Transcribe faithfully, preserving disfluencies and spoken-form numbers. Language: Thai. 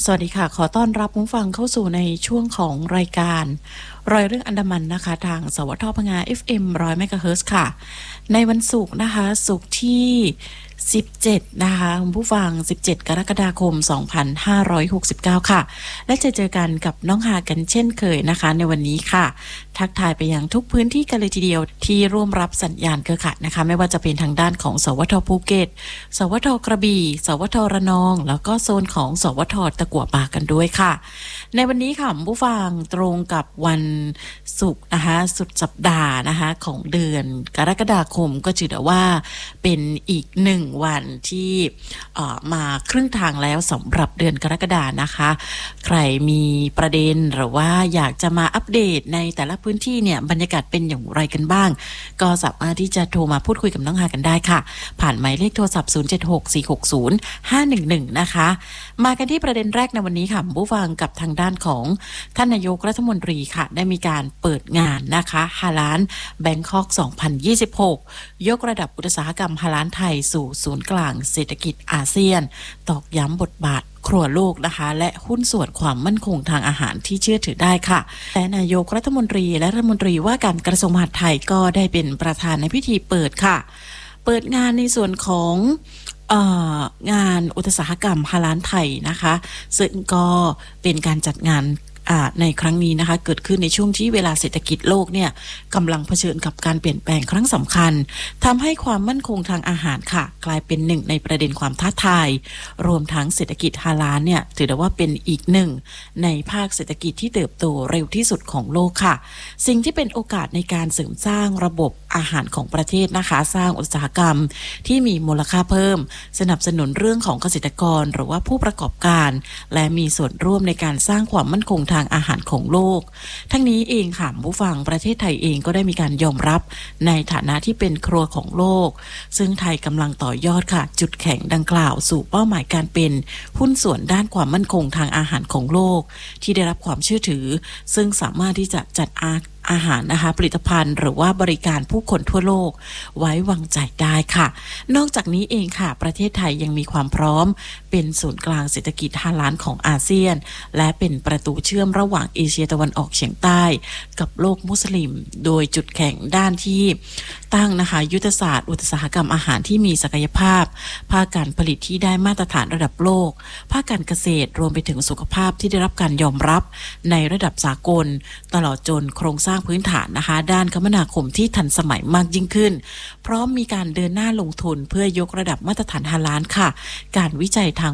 สวัสดีค่ะขอต้อนรับผู้ฟังเข้าสู่ในช่วงของรายการรอยเรื่องอันดามันนะคะทางสวทพงา เอฟ เอ็ม หนึ่งร้อย เมกะเฮิรตซ์ค่ะในวันศุกร์นะคะศุกร์ที่สิบเจ็ดนะคะคุณผู้ฟังสิบเจ็ดกรกฎาคมสองพันห้าร้อยหกสิบเก้าค่ะและจะเจอกันกับน้องหากันเช่นเคยนะคะในวันนี้ค่ะทักทายไปยังทุกพื้นที่กันเลยทีเดียวที่ร่วมรับสัญญาณเครือข่ายนะคะไม่ว่าจะเป็นทางด้านของสวทภูเก็ตสวทกระบี่สวทระนองแล้วก็โซนของสวทตะกั่วป่ากันด้วยค่ะในวันนี้ค่ะผู้ฟังตรงกับวันศุกร์นะคะสุดสัปดาห์นะคะของเดือนกรกฎาคมก็ถือว่าเป็นอีกหนึ่งวันที่มาครึ่งทางแล้วสำหรับเดือนกรกฎานะคะใครมีประเด็นหรือว่าอยากจะมาอัปเดตในแต่ละพื้นที่เนี่ยบรรยากาศเป็นอย่างไรกันบ้างก็สามารถที่จะโทรมาพูดคุยกับน้องหากันได้ค่ะผ่านหมายเลขโทรศัพท์ศูนย์ เจ็ด หก สี่ หก ศูนย์ ห้า หนึ่ง หนึ่งนะคะมากันที่ประเด็นแรกในวันนี้ค่ะผู้ฟังกับทางด้านของท่านนายกรัฐมนตรีค่ะได้มีการเปิดงานนะคะฮาลาลแบงคอกสองพันยี่สิบหกยกระดับอุตสาหกรรมฮาลาลไทยสู่ศูนย์กลางเศรษฐกิจอาเซียนตอกย้ำบทบาทครัวโลกนะคะและหุ้นส่วนความมั่นคงทางอาหารที่เชื่อถือได้ค่ะและนายกรัฐมนตรีและรัฐมนตรีว่าการกระทรวงมหาดไทยก็ได้เป็นประธานในพิธีเปิดค่ะเปิดงานในส่วนของเอ่องานอุตสาหกรรมฮาลาลไทยนะคะซึ่งก็เป็นการจัดงานในครั้งนี้นะคะเกิดขึ้นในช่วงที่เวลาเศรษฐกิจโลกเนี่ยกำลังเผชิญกับการเปลี่ยนแปลงครั้งสำคัญทำให้ความมั่นคงทางอาหารค่ะกลายเป็นหนึ่งในประเด็นความท้าทายรวมทั้งเศรษฐกิจฮาลาลเนี่ยถือได้ว่าเป็นอีกหนึ่งในภาคเศรษฐกิจที่เติบโตเร็วที่สุดของโลกค่ะสิ่งที่เป็นโอกาสในการเสริมสร้างระบบอาหารของประเทศนะคะสร้างอุตสาหกรรมที่มีมูลค่าเพิ่มสนับสนุนเรื่องของเกษตรกรหรือว่าผู้ประกอบการและมีส่วนร่วมในการสร้างความมั่นคงทางอาหารของโลกทั้งนี้เองค่ะผู้ฟังประเทศไทยเองก็ได้มีการยอมรับในฐานะที่เป็นครัวของโลกซึ่งไทยกำลังต่อยอดค่ะจุดแข็งดังกล่าวสู่เป้าหมายการเป็นหุ้นส่วนด้านความมั่นคงทางอาหารของโลกที่ได้รับความเชื่อถือซึ่งสามารถที่จะจัดอาอาหารนะคะผลิตภัณฑ์หรือว่าบริการผู้คนทั่วโลกไว้วางใจได้ค่ะนอกจากนี้เองค่ะประเทศไทยยังมีความพร้อมเป็นศูนย์กลางเศรษฐกิจฮาลาลของอาเซียนและเป็นประตูเชื่อมระหว่างเอเชียตะวันออกเฉียงใต้กับโลกมุสลิมโดยจุดแข็งด้านที่ตั้งนะคะยุทธศาสตร์อุตสาหกรรมอาหารที่มีศักยภาพภาคการผลิตที่ได้มาตรฐานระดับโลกภาคการเกษตรรวมไปถึงสุขภาพที่ได้รับการยอมรับในระดับสากลตลอดจนโครงสร้างพื้นฐานนะคะด้านคมนาคมที่ทันสมัยมากยิ่งขึ้นพร้อมมีการเดินหน้าลงทุนเพื่อยกระดับมาตรฐานฮาลาลค่ะการวิจัยทาง